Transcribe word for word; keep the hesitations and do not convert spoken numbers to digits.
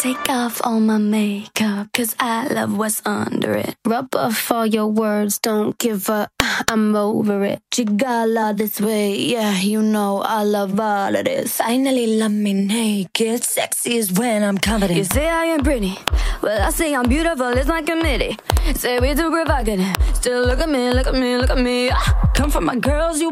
take off all my makeup, cause I love what's under it. Rub off all your words, don't give up, I'm over it. Chigala this way, yeah, you know I love all of this. Finally love me naked, sexy is when I'm confident. You say I am pretty, well I say I'm beautiful, it's my committee. Say we too provocative, still look at me, look at me, look at me. Ah, come from my girls, you